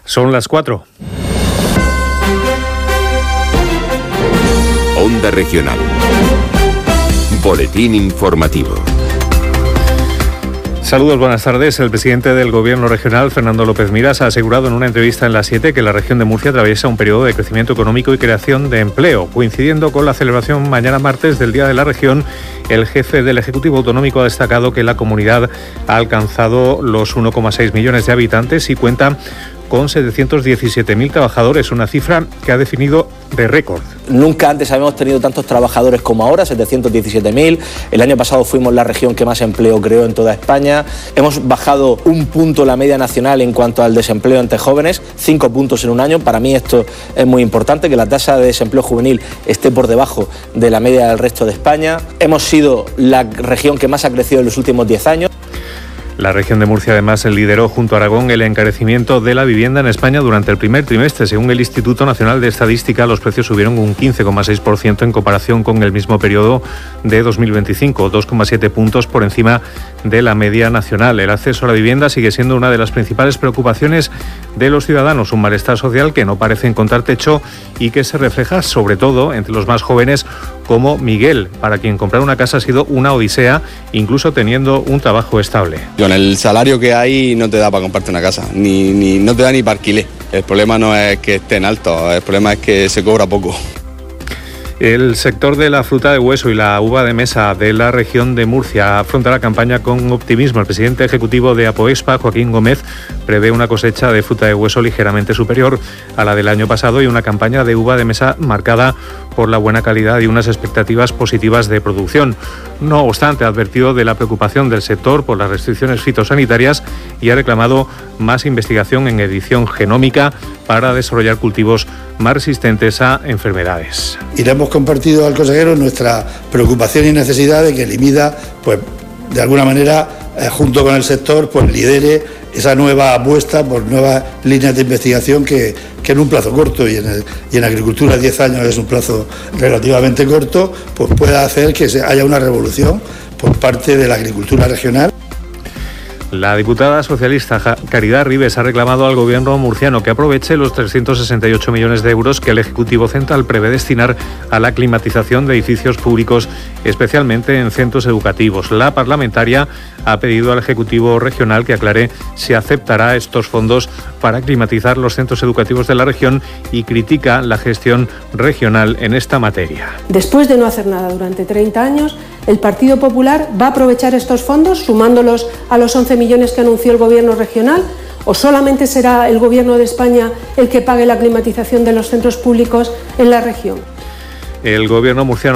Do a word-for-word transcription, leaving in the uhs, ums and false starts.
Son las cuatro. Onda Regional. Boletín informativo. Saludos, buenas tardes. El presidente del Gobierno regional, Fernando López Miras, ha asegurado en una entrevista en La siete que la región de Murcia atraviesa un periodo de crecimiento económico y creación de empleo. Coincidiendo con la celebración mañana martes del Día de la Región, el jefe del Ejecutivo Autonómico ha destacado que la comunidad ha alcanzado los uno coma seis millones de habitantes y cuenta con setecientos diecisiete mil trabajadores, una cifra que ha definido de récord. Nunca antes habíamos tenido tantos trabajadores como ahora, setecientos diecisiete mil. El año pasado fuimos la región que más empleo creó en toda España. Hemos bajado un punto la media nacional en cuanto al desempleo entre jóvenes, cinco puntos en un año. Para mí esto es muy importante, que la tasa de desempleo juvenil esté por debajo de la media del resto de España. Hemos sido la región que más ha crecido en los últimos diez años. La región de Murcia además lideró junto a Aragón el encarecimiento de la vivienda en España durante el primer trimestre. Según el Instituto Nacional de Estadística, los precios subieron un quince coma seis por ciento en comparación con el mismo periodo de dos mil veinticinco, dos coma siete puntos por encima de la media nacional. El acceso a la vivienda sigue siendo una de las principales preocupaciones de los ciudadanos, un malestar social que no parece encontrar techo y que se refleja sobre todo entre los más jóvenes, como Miguel, para quien comprar una casa ha sido una odisea, incluso teniendo un trabajo estable. Con el salario que hay no te da para comprarte una casa, ni, ni no te da ni para alquiler. El problema no es que estén altos, el problema es que se cobra poco. El sector de la fruta de hueso y la uva de mesa de la región de Murcia afronta la campaña con optimismo. El presidente ejecutivo de Apoexpa, Joaquín Gómez, prevé una cosecha de fruta de hueso ligeramente superior a la del año pasado y una campaña de uva de mesa marcada por la buena calidad y unas expectativas positivas de producción. No obstante, ha advertido de la preocupación del sector por las restricciones fitosanitarias y ha reclamado más investigación en edición genómica para desarrollar cultivos más resistentes a enfermedades. Y le hemos compartido al consejero nuestra preocupación y necesidad de que el IMIDA, pues, de alguna manera, eh, junto con el sector, pues lidere esa nueva apuesta por nuevas líneas de investigación que, que en un plazo corto, y en, el, y en agricultura diez años es un plazo relativamente corto, pues pueda hacer que se haya una revolución por parte de la agricultura regional. La diputada socialista Caridad Ribes ha reclamado al gobierno murciano que aproveche los trescientos sesenta y ocho millones de euros que el Ejecutivo Central prevé destinar a la climatización de edificios públicos, especialmente en centros educativos. La parlamentaria ha pedido al Ejecutivo Regional que aclare si aceptará estos fondos para climatizar los centros educativos de la región y critica la gestión regional en esta materia. Después de no hacer nada durante treinta años, el Partido Popular va a aprovechar estos fondos sumándolos a los once millones que anunció el Gobierno regional, o solamente será el Gobierno de España el que pague la climatización de los centros públicos en la región. El Gobierno murciano